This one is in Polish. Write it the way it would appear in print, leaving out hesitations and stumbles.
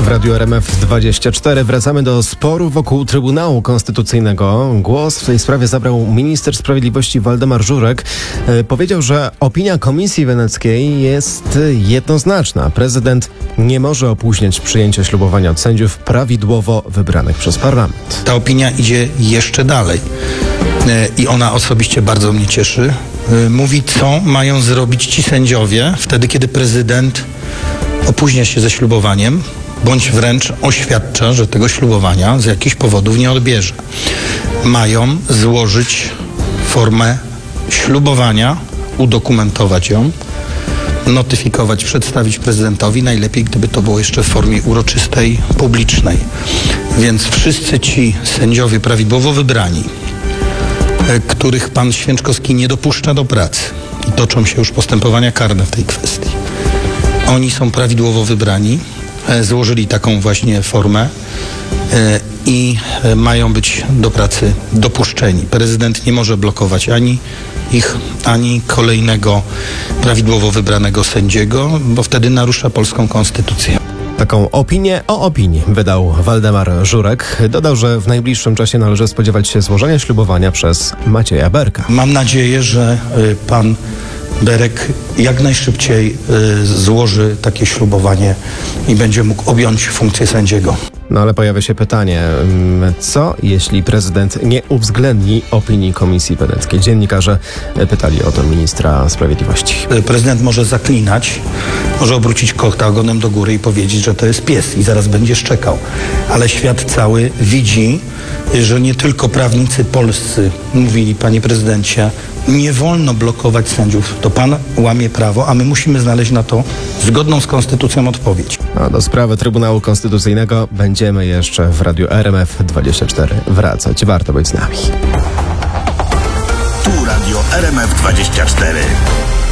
W Radiu RMF24 wracamy do sporu wokół Trybunału Konstytucyjnego. Głos w tej sprawie zabrał minister sprawiedliwości Waldemar Żurek. Powiedział, że opinia Komisji Weneckiej jest jednoznaczna. Prezydent nie może opóźniać przyjęcia ślubowania od sędziów prawidłowo wybranych przez parlament. Ta opinia idzie jeszcze dalej i ona osobiście bardzo mnie cieszy. Mówi, co mają zrobić ci sędziowie wtedy, kiedy prezydent opóźnia się ze ślubowaniem, bądź wręcz oświadcza, że tego ślubowania z jakichś powodów nie odbierze. Mają złożyć formę ślubowania, udokumentować ją, notyfikować, przedstawić prezydentowi, najlepiej gdyby to było jeszcze w formie uroczystej, publicznej. Więc wszyscy ci sędziowie prawidłowo wybrani, których pan Święczkowski nie dopuszcza do pracy i toczą się już postępowania karne w tej kwestii, oni są prawidłowo wybrani, złożyli taką właśnie formę i mają być do pracy dopuszczeni. Prezydent nie może blokować ani ich, ani kolejnego prawidłowo wybranego sędziego, bo wtedy narusza polską konstytucję. Taką opinię o opinii wydał Waldemar Żurek. Dodał, że w najbliższym czasie należy spodziewać się złożenia ślubowania przez Macieja Berka. Mam nadzieję, że pan Berek jak najszybciej złoży takie ślubowanie i będzie mógł objąć funkcję sędziego. No ale pojawia się pytanie, co jeśli prezydent nie uwzględni opinii Komisji Weneckiej? Dziennikarze pytali o to ministra sprawiedliwości. Prezydent może zaklinać, może obrócić kota ogonem do góry i powiedzieć, że to jest pies i zaraz będzie szczekał. Ale świat cały widzi, że nie tylko prawnicy polscy mówili, panie prezydencie, nie wolno blokować sędziów. To pan łamie prawo, a my musimy znaleźć na to zgodną z konstytucją odpowiedź. A do sprawy Trybunału Konstytucyjnego będziemy jeszcze w Radiu RMF24 wracać. Warto być z nami. Tu Radio RMF24.